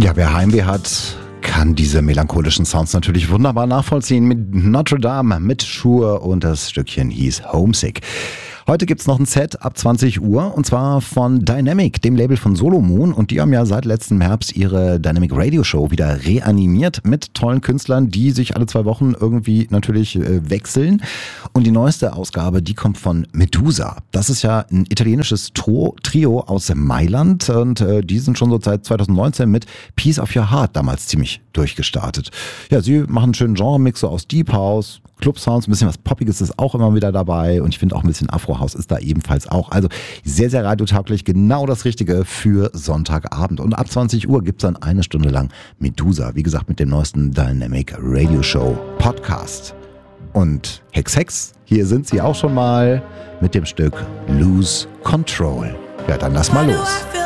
Ja, wer Heimweh hat, kann diese melancholischen Sounds natürlich wunderbar nachvollziehen mit Notre Dame, mit Sure und das Stückchen hieß Homesick. Heute gibt's noch ein Set ab 20 Uhr und zwar von Dynamic, dem Label von Solomon, und die haben ja seit letztem Herbst ihre Dynamic Radio Show wieder reanimiert mit tollen Künstlern, die sich alle 2 Wochen irgendwie natürlich wechseln. Und die neueste Ausgabe, die kommt von Medusa. Das ist ja ein italienisches Trio aus Mailand und die sind schon so seit 2019 mit Piece of Your Heart damals ziemlich durchgestartet. Ja, sie machen einen schönen Genre-Mix so aus Deep House, Club Sounds, ein bisschen was Poppiges ist auch immer wieder dabei und ich finde auch ein bisschen Afro-House ist da ebenfalls auch. Also sehr, sehr radiotauglich, genau das Richtige für Sonntagabend. Und ab 20 Uhr gibt's dann 1 Stunde lang Medusa, wie gesagt mit dem neuesten Dynamic Radio Show Podcast. Und Hex Hex, hier sind sie auch schon mal mit dem Stück Lose Control. Ja, dann lass mal los.